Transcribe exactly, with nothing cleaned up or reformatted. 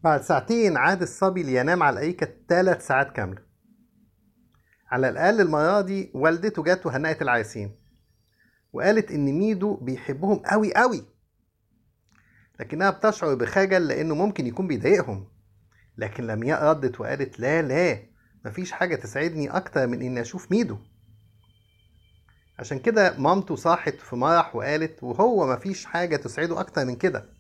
بعد ساعتين عاد الصبي لينام على الأريكة ثلاث ساعات كاملة. على الأقل المرة دي والدته جت وهنأت العريسين وقالت إن ميدو بيحبهم قوي قوي، لكنها بتشعر بخجل لأنه ممكن يكون بيضايقهم. لكن لمياء ردت وقالت لا لا، مفيش حاجة تسعدني أكتر من إني أشوف ميدو. عشان كده مامته صاحت في مرح وقالت وهو مفيش حاجة تسعده أكتر من كده.